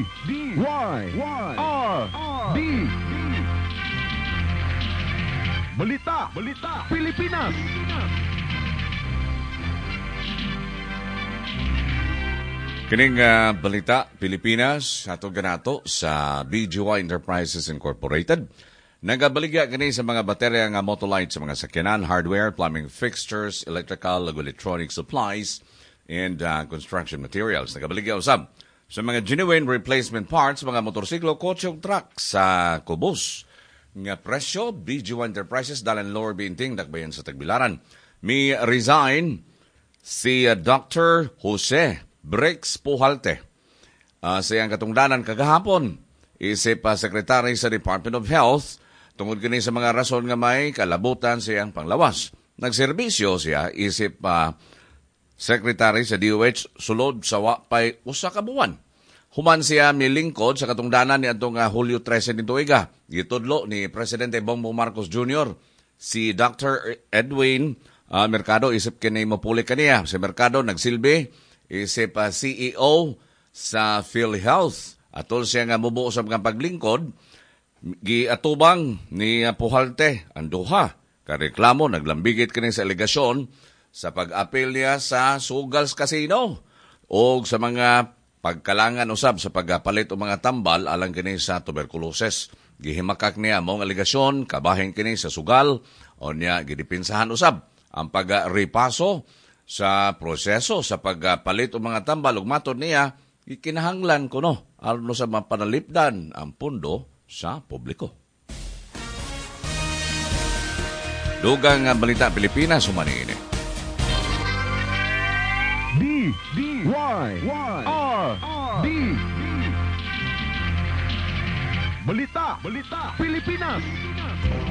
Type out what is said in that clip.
D Balita Pilipinas. Kining Balita Pilipinas ato ganato sa BGY Enterprises Incorporated. Nagabaligya kini sa mga baterya nga Motolite sa mga sakyanan, hardware, plumbing fixtures, electrical, electronic supplies, and construction materials. Nagabaligya usab sa mga genuine replacement parts, mga motorsiklo, kotse ug truck sa kubos. Nga presyo, BGY Enterprises dalan lower binting dakbayan sa Tagbilaran. May resign si Dr. Jose Brix Pujalte. Siyang katungdanan kagahapon, isip Secretary sa Department of Health, tungod kini sa mga rason nga may kalabutan siyang panglawas. Nagserbisyo siya, isip Secretary sa DOH, sulod sa wapay usa ka buwan. Human siya milingkod sa katungdanan ni atong Hulyo 13 nito iga. Gitudlo ni Presidente Bongbong Marcos Jr. si Dr. Edwin Mercado, isip kini mapuli kaniya. Si Mercado nagsilbi isip CEO sa PhilHealth. Atol siya nga mubuo sa mga paglingkod, giatubang ni Pujalte ang duha kareklamo, naglambigit kini sa alegasyon sa pag-apil niya sa Sugals Casino o sa mga pagkalangan usab sa pagpalit o mga tambal alang kini sa tuberculosis. Gihimakak niya mong alegasyon, kabahin kini sa sugal o niya gidipinsahan usab ang pag-repaso sa proseso sa pagpalit o mga tambal ug matod niya ikinahanglan kuno aron sa mapanalipdan ang pundo sa publiko. Dugang Balita Pilipinas humani ini. D Balita Pilipinas.